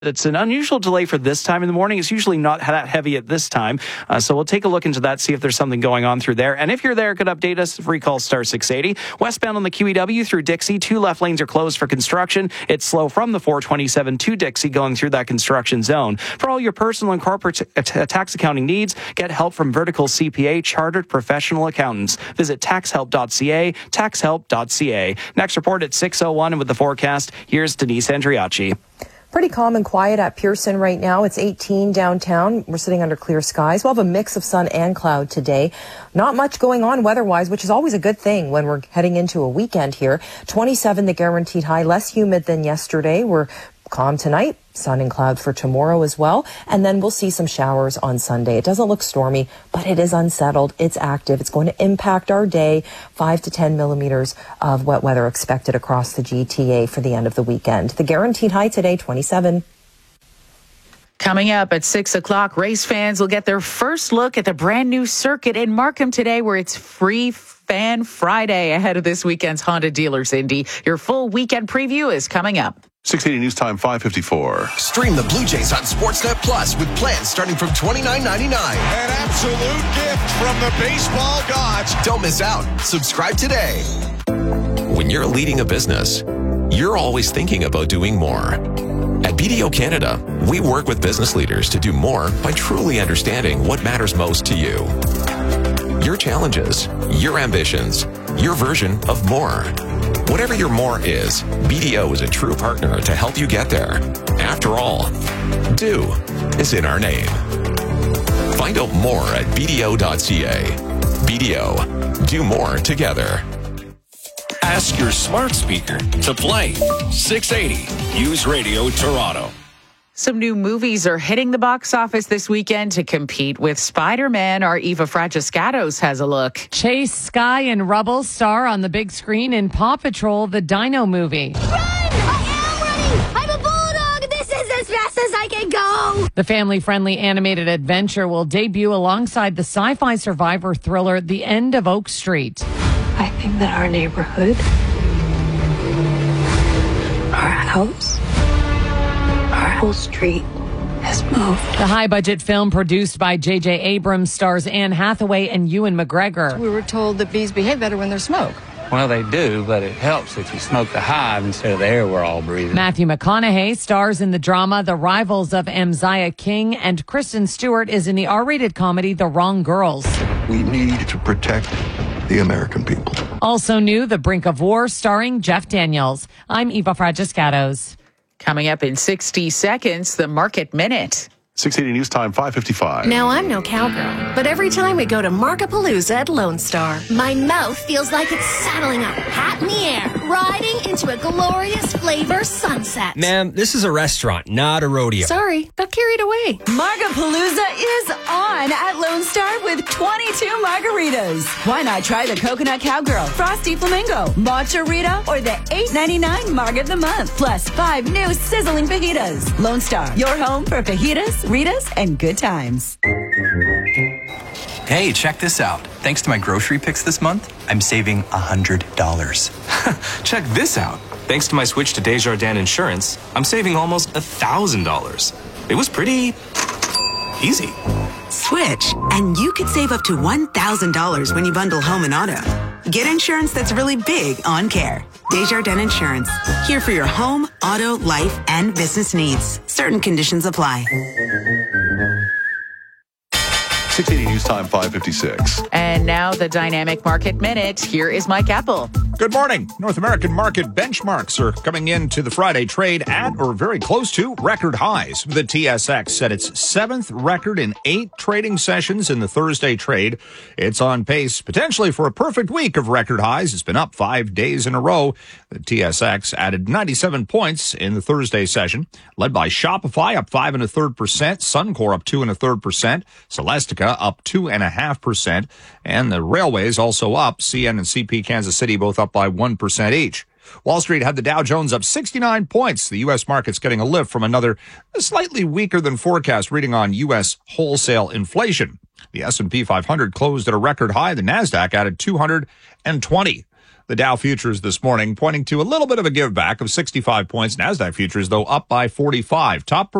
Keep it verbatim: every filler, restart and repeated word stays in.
It's an unusual delay for this time in the morning. It's usually not that heavy at this time. Uh, so we'll take a look into that, see if there's something going on through there. And if you're there, could update us. Free call star six eighty. Westbound on the Q E W through Dixie, two left lanes are closed for construction. It's slow from the four twenty-seven to Dixie going through that construction zone. For all your personal and corporate t- t- tax accounting needs, get help from Vertical C P A Chartered Professional Accountants. Visit tax help dot c a, tax help dot c a. Next report at six oh one, and with the forecast, here's Denise Andriacci. Pretty calm and quiet at Pearson right now. It's eighteen downtown. We're sitting under clear skies. We'll have a mix of sun and cloud today. Not much going on weather-wise, which is always a good thing when we're heading into a weekend here. twenty-seven the guaranteed high, less humid than yesterday. We're calm tonight, sun and cloud for tomorrow as well. And then we'll see some showers on Sunday. It doesn't look stormy, but it is unsettled. It's active. It's going to impact our day. Five to ten millimeters of wet weather expected across the G T A for the end of the weekend. The guaranteed high today, twenty-seven. Coming up at six o'clock, race fans will get their first look at the brand new circuit in Markham today, where it's free Fan Friday ahead of this weekend's Honda Dealers Indy. Your full weekend preview is coming up. six eighty News Time, five fifty-four. Stream the Blue Jays on Sportsnet Plus with plans starting from twenty-nine ninety-nine. An absolute gift from the baseball gods. Don't miss out. Subscribe today. When you're leading a business, you're always thinking about doing more. At B D O Canada, we work with business leaders to do more by truly understanding what matters most to you. Your challenges, your ambitions, your version of more. Whatever your more is, B D O is a true partner to help you get there. After all, do is in our name. Find out more at b d o dot c a. B D O, do more together. Ask your smart speaker to play six eighty News Radio Toronto. Some new movies are hitting the box office this weekend to compete with Spider-Man. Our Eva Fragiscatos has a look. Chase Sky and Rubble star on the big screen in Paw Patrol, the Dino movie. Run! I am running! I'm a bulldog! This is as fast as I can go! The family-friendly animated adventure will debut alongside the sci-fi survivor thriller The End of Oak Street. I think that our neighborhood, our house, our whole street has moved. The high-budget film produced by J J Abrams stars Anne Hathaway and Ewan McGregor. We were told that bees behave better when there's smoke. Well, they do, but it helps if you smoke the hive instead of the air we're all breathing. Matthew McConaughey stars in the drama The Rivals of Amziah King, and Kristen Stewart is in the R-rated comedy The Wrong Girls. We need to protect the American people. Also new, The Brink of War, starring Jeff Daniels. I'm Eva Fragiscatos. Coming up in sixty seconds, the Market Minute. six eighty News Time, five fifty-five. Now, I'm no cowgirl, but every time we go to Markapalooza at Lone Star, my mouth feels like it's saddling up, hat in the air, riding into a glorious flavor sunset. Ma'am, this is a restaurant, not a rodeo. Sorry, got carried away. Markapalooza is on at Lone Star with twenty-two margaritas. Why not try the Coconut Cowgirl, Frosty Flamingo, Matcha Rita, or the eight ninety-nine Marg of the Month, plus five new sizzling fajitas. Lone Star, your home for fajitas, Ritas, and good times. Hey, check this out. Thanks to my grocery picks this month, I'm saving one hundred dollars. Check this out. Thanks to my switch to Desjardins Insurance, I'm saving almost one thousand dollars. It was pretty easy. Switch, and you could save up to one thousand dollars when you bundle home and auto. Get insurance that's really big on care. Desjardins Insurance. Here for your home, auto, life, and business needs. Certain conditions apply. six eighty News Time, five fifty-six. And now the Dynamic Market Minute. Here is Mike Apple. Good morning. North American market benchmarks are coming into the Friday trade at or very close to record highs. The T S X set its seventh record in eight trading sessions in the Thursday trade. It's on pace potentially for a perfect week of record highs. It's been up five days in a row. The T S X added ninety-seven points in the Thursday session, led by Shopify up five and a third percent, Suncor up two and a third percent, Celestica up two and a half percent, and the railways also up. C N and C P Kansas City both up by one percent each. Wall Street had the Dow Jones up sixty-nine points. The U S market's getting a lift from another slightly weaker than forecast reading on U S wholesale inflation. The S and P five hundred closed at a record high. The Nasdaq added two hundred twenty. The Dow futures this morning pointing to a little bit of a give back of sixty-five points. NASDAQ futures, though, up by forty-five. Top